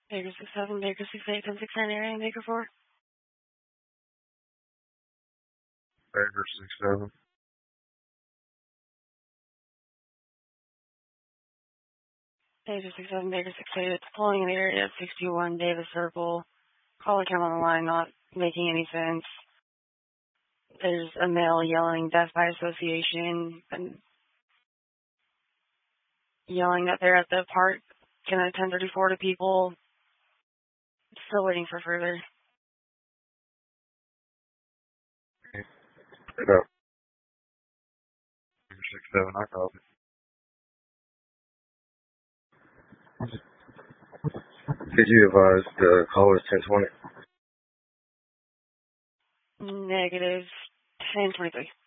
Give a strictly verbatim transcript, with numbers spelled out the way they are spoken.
Baker six seven, Baker six eight, ten six nine area, Baker four. Baker six seven. Baker six seven, Baker six eight, it's pulling in the area at sixty-one Davis Circle. Call account on the line, not making any sense. There's a male yelling death by association and yelling that they're at the park. Can I ten thirty-four to people? Still waiting for further. Okay. Straight up. Baker six seven, I copy. Could you advise the call is ten twenty? Negative ten twenty-three.